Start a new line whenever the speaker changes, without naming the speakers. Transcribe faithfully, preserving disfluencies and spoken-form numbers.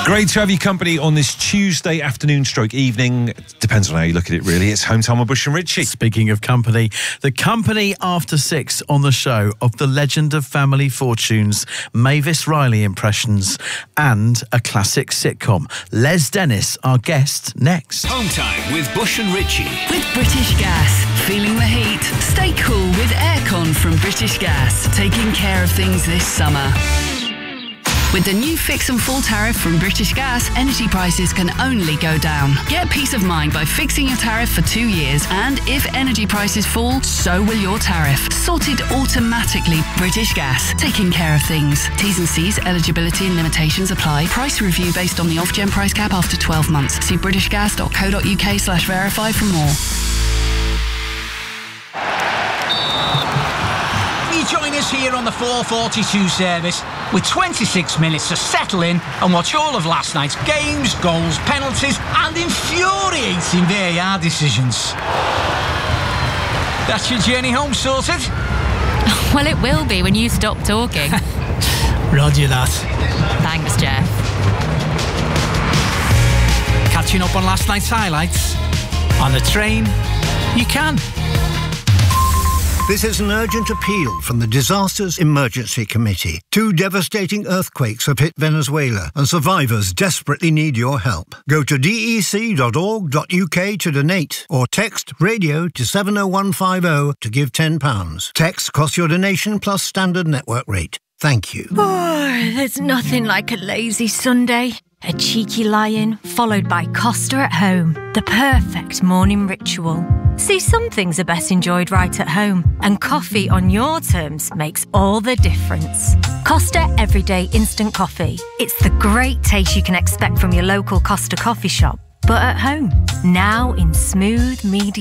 Great to have your company on this Tuesday afternoon stroke evening. Depends on how you look at it, really. It's Home Time with Bush and Richie.
Speaking of company, the company after six on the show of the legend of family fortunes, Mavis Riley impressions, and a classic sitcom. Les Dennis, our guest, next.
Home Time with Bush and Richie.
With British Gas. Feeling the heat? Stay cool with aircon from British Gas. Taking care of things this summer. With the new fix and full tariff from British Gas, energy prices can only go down. Get peace of mind by fixing your tariff for two years, and if energy prices fall, so will your tariff. Sorted automatically. British Gas, taking care of things. T's and C's, eligibility and limitations apply. Price review based on the off-gen price cap after twelve months. See britishgas.co.uk slash verify for more.
Join us here on the four forty-two service with twenty-six minutes to settle in and watch all of last night's games, goals, penalties and infuriating V A R decisions. That's your journey home sorted?
Well, it will be when you stop talking.
Roger that.
Thanks, Jeff.
Catching up on last night's highlights? On the train? You can.
This is an urgent appeal from the Disasters Emergency Committee. Two devastating earthquakes have hit Venezuela and survivors desperately need your help. Go to d e c dot org dot u k to donate or text radio to seven oh one five oh to give ten pounds. Text costs your donation plus standard network rate. Thank you.
Oh, there's nothing like a lazy Sunday. A cheeky lie-in, followed by Costa at home. The perfect morning ritual. See, some things are best enjoyed right at home, and coffee on your terms makes all the difference. Costa Everyday Instant Coffee. It's the great taste you can expect from your local Costa coffee shop, but at home. Now in smooth, medium